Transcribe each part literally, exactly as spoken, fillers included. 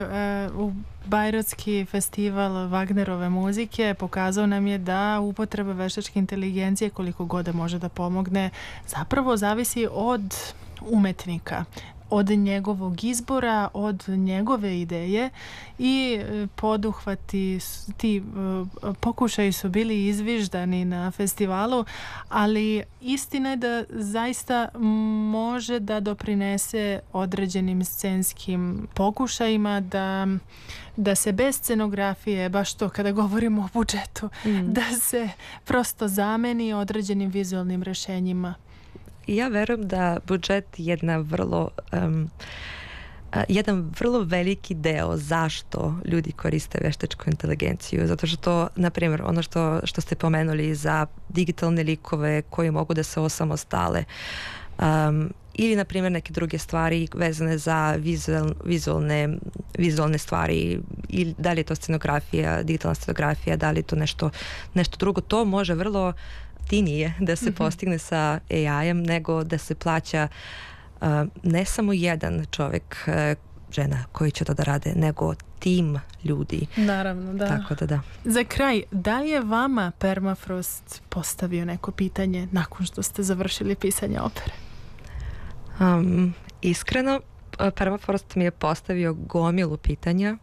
U Bajrotski festival Wagnerove muzike pokazao nam je da upotreba veštačke inteligencije, koliko god da može da pomogne, zapravo zavisi od umetnika, od njegovog izbora, od njegove ideje i poduhvati, ti pokušaji su bili izviždani na festivalu, ali istina je da zaista može da doprinese određenim scenskim pokušajima da, da se bez scenografije, baš to kada govorimo o budžetu, mm. da se prosto zameni određenim vizualnim rešenjima. Ja verujem da budžet jedna vrlo um, uh, jedan vrlo veliki deo zašto ljudi koriste veštačku inteligenciju, zato što to, na primjer, ono što, što ste pomenuli za digitalne likove koji mogu da se osamostale, um, ili na primjer neke druge stvari vezane za vizual, vizualne, vizualne stvari, ili da li je to scenografija, digitalna scenografija, da li je to nešto, nešto drugo, to može vrlo tinije da se mm-hmm. postigne sa A I-em nego da se plaća uh, ne samo jedan čovjek, uh, žena koji će to da rade, nego tim ljudi. Naravno, da. Tako da, da. Za kraj, da li je vama Permafrost postavio neko pitanje nakon što ste završili pisanje opere? Um, iskreno, Permafrost mi je postavio gomilu pitanja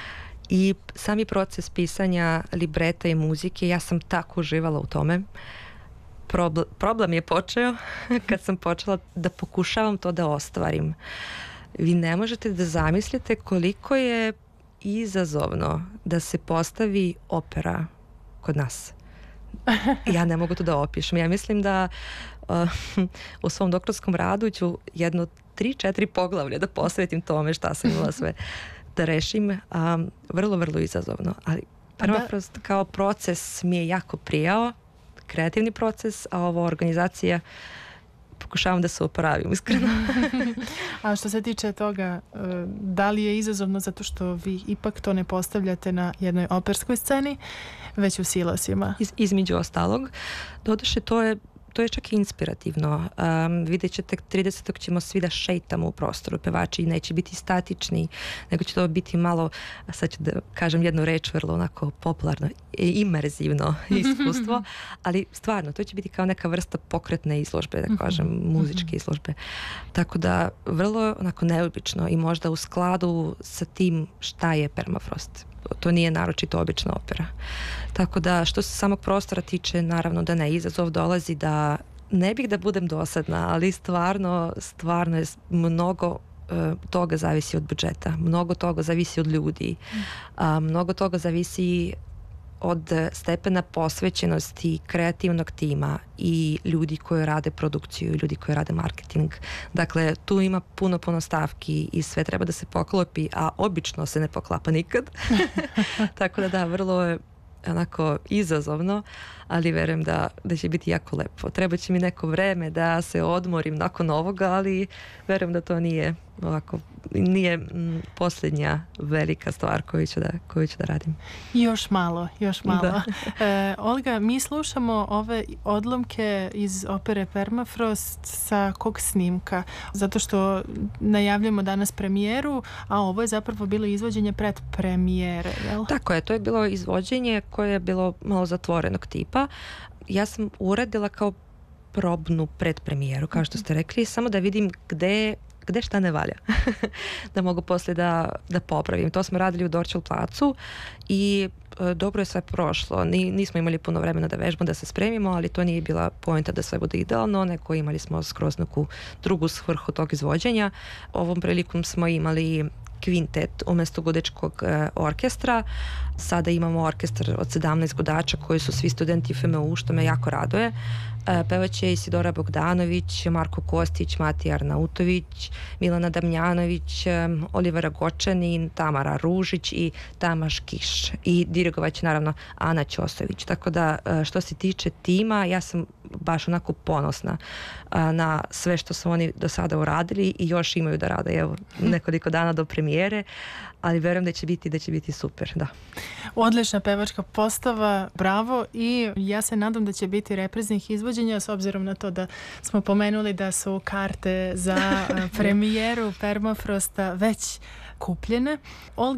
i sami proces pisanja libreta i muzike, ja sam tako uživala u tome. Problem, problem je počeo kad sam počela da pokušavam to da ostvarim. Vi ne možete da zamislite koliko je izazovno da se postavi opera kod nas. Ja ne mogu to da opišem. Ja mislim da uh, u svom doktorskom radu ću jedno tri, četiri poglavlja da posvetim tome šta sam imala sve da rešim. Um, vrlo, vrlo izazovno. Ali Permafrost kao proces mi je jako prijao, kreativni proces, a ovo organizacija pokušavam da se oporavim, iskreno. A što se tiče toga, da li je izazovno zato što vi ipak to ne postavljate na jednoj operskoj sceni, već u silosima? Iz, između ostalog. Doduše, to je to je čak i inspirativno. Um, vidjet ćete tridesetog ćemo svi da šetamo u prostoru. Pevači neće biti statični, nego će to biti malo, sad ću da kažem jednu reč, vrlo onako popularno, imerzivno iskustvo, ali stvarno, to će biti kao neka vrsta pokretne izložbe, da kažem, muzičke izložbe. Tako da, vrlo onako neobično i možda u skladu sa tim šta je Permafrost. To nije naročito obična opera. Tako da, što se samog prostora tiče, naravno da ne, izazov dolazi da, ne bih da budem dosadna, ali stvarno, stvarno je mnogo uh, toga zavisi od budžeta, mnogo toga zavisi od ljudi, uh, mnogo toga zavisi od stepena posvećenosti kreativnog tima i ljudi koji rade produkciju i ljudi koji rade marketing. Dakle, tu ima puno, puno stavki i sve treba da se poklopi, a obično se ne poklapa nikad. Tako da da, vrlo je onako izazovno, ali verujem da, da će biti jako lepo. Treba će mi neko vreme da se odmorim nakon ovoga, ali verujem da to nije ovako, nije m, posljednja velika stvar koju ću da, koju ću da radim. Još malo, još malo. E, Olga, mi slušamo ove odlomke iz opere Permafrost sa kog snimka? Zato što najavljamo danas premijeru, a ovo je zapravo bilo izvođenje pred premijere, jel? Tako je, to je bilo izvođenje koje je bilo malo zatvorenog tipa. Ja sam uradila kao probnu predpremijeru, kao što ste rekli, samo da vidim gde gde šta ne valja, da mogu poslije da, da popravim. To smo radili u Dorćol placu i e, dobro je sve prošlo. Ni, nismo imali puno vremena da vežbamo, da se spremimo, ali to nije bila poenta da sve bude idealno, neko imali smo skroz neku drugu svrhu tog izvođenja. Ovom prilikom smo imali kvintet umjesto gudečkog e, orkestra. Sada imamo orkestar od sedamnaest gudača koji su svi studenti F M U, što me jako raduje. E, pevaće Isidora Bogdanović, Marko Kostić, Matija Arnautović, Milana Damjanović, e, Olivera Gočanin, Tamara Ružić i Tamaš Kiš. I dirigovaće naravno Ana Ćosović. Tako da e, što se tiče tima, ja sam baš onako ponosna a, na sve što su oni do sada uradili i još imaju da rade, evo, nekoliko dana do premijere, ali verujem da će biti, da će biti super, da. Odlična pevačka postava, bravo, i ja se nadam da će biti repriznih izvođenja, s obzirom na to da smo pomenuli da su karte za premijeru Permafrosta već kupljene. Olga